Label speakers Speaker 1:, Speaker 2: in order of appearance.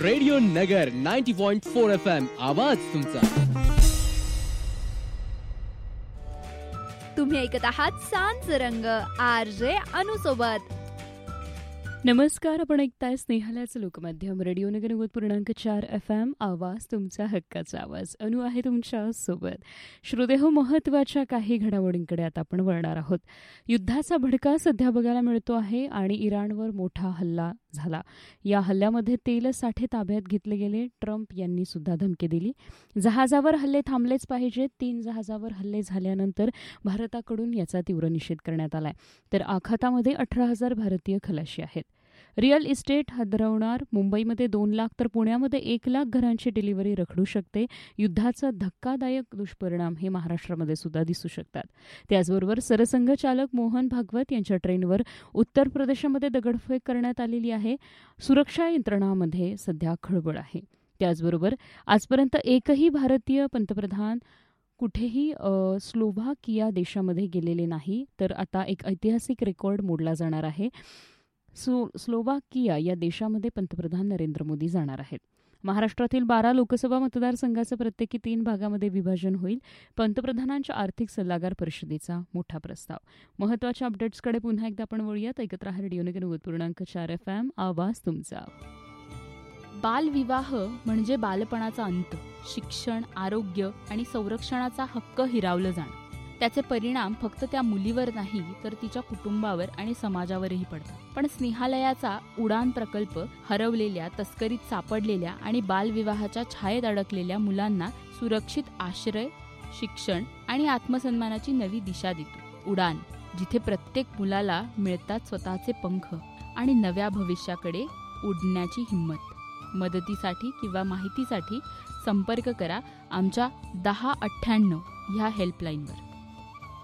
Speaker 1: Radio नगर 90.4 FM आवाज तुमचा.
Speaker 2: तुम्ही ऐकत आहात सांज रंग RJ अनु सोबत.
Speaker 3: नमस्कार, आपण ऐकताय स्नेहालयाचं लोकमाध्यम रेडिओ नगर 90.4 FM आवाज तुमचा हक्काचा आवाज. अनु आहे तुमच्या सोबत. श्रोतेहो, महत्त्वाच्या काही घडामोडींकडे आता आपण वळणार आहोत. युद्धाचा भडका सध्या बघायला मिळतो आहे आणि इराणवर मोठा हल्ला झाला. या हल्ल्यामध्ये तेल साठे ताब्यात घेतले गेले. ट्रम्प यांनी सुद्धा धमकी दिली. जहाजावर हल्ले थांबलेच पाहिजेत. 3 जहाजावर हल्ले झाल्यानंतर भारताकडून याचा तीव्र निषेध करण्यात आलाय. तर आखातामध्ये 18,000 भारतीय खलाशी आहेत. Real estate हादरवणार. मुंबईमध्ये 2 लाख तर पुण्यामध्ये 1 लाख घरांची डिलिव्हरी रखडू शकते. युद्धाचा धक्कादायक दुष्परिणाम हे महाराष्ट्रामध्ये सुद्धा दिसू शकतात. त्याचबरोबर सरसंघचालक मोहन भागवत यांच्या ट्रेनवर उत्तर प्रदेशमध्ये दगडफेक करण्यात आलेली आहे. सुरक्षा यंत्रणांमध्ये सध्या खळबळ आहे. त्याचबरोबर आजपर्यंत एकही भारतीय पंतप्रधान कुठेही स्लोव्हाकिया देशामध्ये गेलेले नाही. तर आता एक ऐतिहासिक रेकॉर्ड मोडला जाणार आहे. स्लोव्हाकिया या देशामध्ये पंतप्रधान नरेंद्र मोदी जाणार आहेत. महाराष्ट्रातील 12 लोकसभा मतदारसंघाचं प्रत्येकी 3 भागामध्ये विभाजन होईल. पंतप्रधानांच्या आर्थिक सल्लागार परिषदेचा मोठा प्रस्ताव. महत्त्वाच्या अपडेट्सकडे पुन्हा एकदा आपण वळूयात. ऐकत राहा रेडिओ नगर 90.4 FM आवाज तुमचा.
Speaker 4: बालविवाह म्हणजे बालपणाचा अंत. शिक्षण, आरोग्य आणि संरक्षणाचा हक्क हिरावलं जाणं. त्याचे परिणाम फक्त त्या मुलीवर नाही तर तिच्या कुटुंबावर आणि समाजावरही पडतात. पण स्नेहालयाचा उडान प्रकल्प हरवलेल्या, तस्करीत सापडलेल्या आणि बालविवाहाच्या छायेत अडकलेल्या मुलांना सुरक्षित आश्रय, शिक्षण आणि आत्मसन्मानाची नवी दिशा देतो. उडान, जिथे प्रत्येक मुलाला मिळतात स्वतःचे पंख आणि नव्या भविष्याकडे उडण्याची हिंमत. मदतीसाठी किंवा माहितीसाठी संपर्क करा आमच्या 1098 ह्या हेल्पलाईनवर.